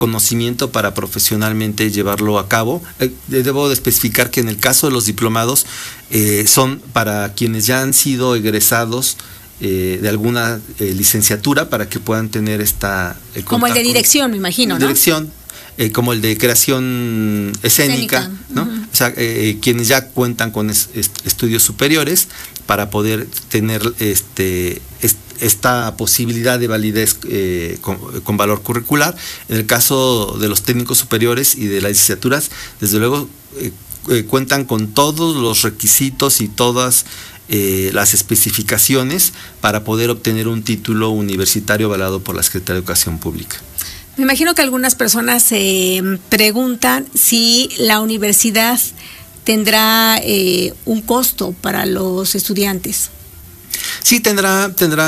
conocimiento para profesionalmente llevarlo a cabo. Debo de especificar que en el caso de los diplomados son para quienes ya han sido egresados de alguna licenciatura, para que puedan tener como el de dirección, me imagino, ¿no? Dirección, como el de creación escénica, ¿no? Uh-huh. O sea, quienes ya cuentan con estudios superiores para poder tener esta posibilidad de validez con valor curricular. En el caso de los técnicos superiores y de las licenciaturas, desde luego cuentan con todos los requisitos y todas las especificaciones para poder obtener un título universitario avalado por la Secretaría de Educación Pública. Me imagino que algunas personas se preguntan si la universidad tendrá un costo para los estudiantes. Sí, tendrá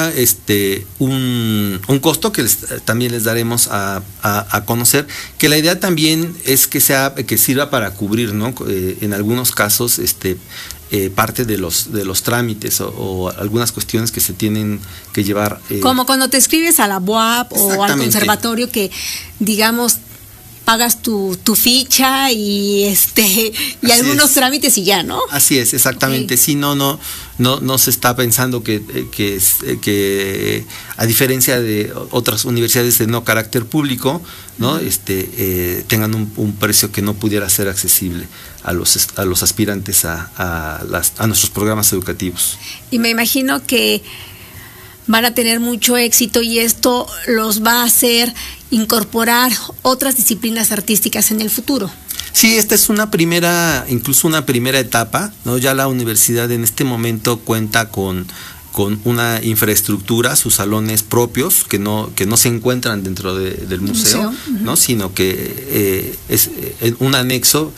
un costo que también les daremos a conocer, que la idea también es que sirva para cubrir, ¿no? En algunos casos parte de los trámites o algunas cuestiones que se tienen que llevar. Como cuando te inscribes a la UAP o al conservatorio, que digamos pagas tu ficha y algunos trámites y ya, ¿no? Así es, exactamente. Okay. Sí, no se está pensando que a diferencia de otras universidades de no carácter público, ¿no? Tengan un precio que no pudiera ser accesible a los aspirantes a nuestros programas educativos. Y me imagino que van a tener mucho éxito y esto los va a hacer incorporar otras disciplinas artísticas en el futuro. Sí, esta es incluso una primera etapa, ¿no? Ya la universidad en este momento cuenta con una infraestructura, sus salones propios, que no se encuentran dentro del museo, uh-huh. ¿no? Sino que es un anexo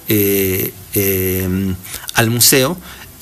al museo,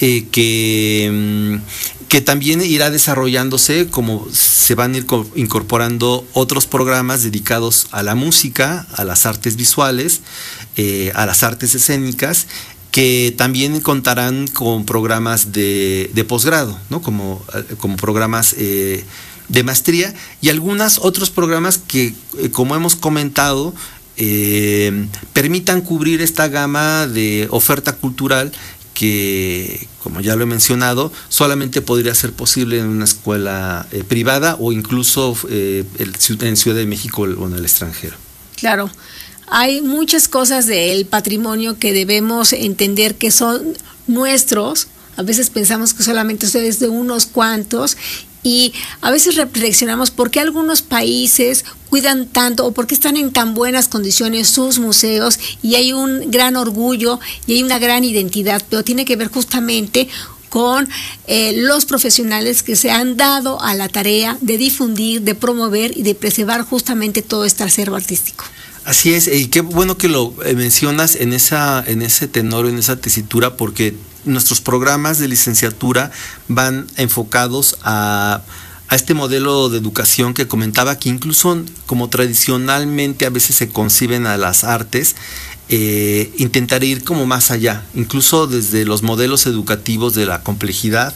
que también irá desarrollándose, como se van a ir incorporando otros programas dedicados a la música, a las artes visuales, a las artes escénicas, que también contarán con programas de posgrado, ¿no? Como programas de maestría, y algunos otros programas que, como hemos comentado, permitan cubrir esta gama de oferta cultural que, como ya lo he mencionado, solamente podría ser posible en una escuela privada o incluso en Ciudad de México o en el extranjero. Claro, hay muchas cosas del patrimonio que debemos entender que son nuestros. A veces pensamos que solamente es de unos cuantos, y a veces reflexionamos por qué algunos países cuidan tanto o por qué están en tan buenas condiciones sus museos, y hay un gran orgullo y hay una gran identidad, pero tiene que ver justamente con los profesionales que se han dado a la tarea de difundir, de promover y de preservar justamente todo este acervo artístico. Así es, y qué bueno que lo mencionas en ese tenor, en esa tesitura, porque nuestros programas de licenciatura van enfocados a este modelo de educación que comentaba, que incluso como tradicionalmente a veces se conciben a las artes, intentar ir como más allá, incluso desde los modelos educativos de la complejidad,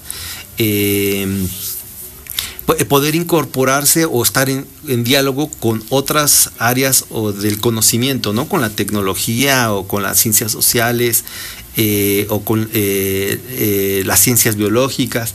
poder incorporarse o estar en diálogo con otras áreas o del conocimiento, ¿no? Con la tecnología o con las ciencias sociales, o con las ciencias biológicas.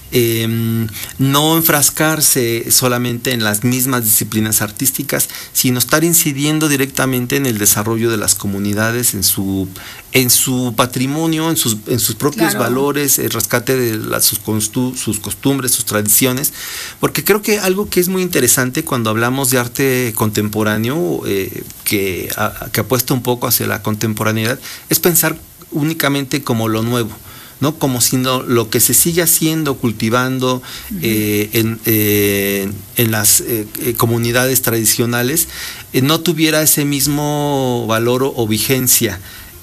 No enfrascarse solamente en las mismas disciplinas artísticas, sino estar incidiendo directamente en el desarrollo de las comunidades, en su patrimonio, en sus propios valores, el rescate de sus costumbres, sus tradiciones, porque creo que algo que es muy interesante cuando hablamos de arte contemporáneo, que apuesta un poco hacia la contemporaneidad, es pensar únicamente como lo nuevo, ¿no? Como si lo que se sigue haciendo, cultivando en las comunidades tradicionales, no tuviera ese mismo valor o vigencia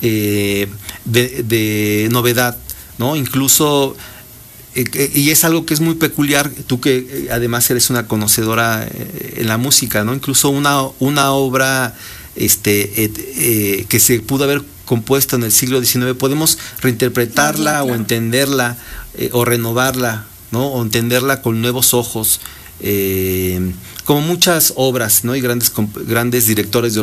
de novedad, ¿no? Incluso, y es algo que es muy peculiar, tú que además eres una conocedora en la música, ¿no? Incluso una obra que se pudo haber compuesta en el siglo XIX, podemos reinterpretarla o entenderla o renovarla, ¿no? O entenderla con nuevos ojos como muchas obras, ¿no? Y grandes directores de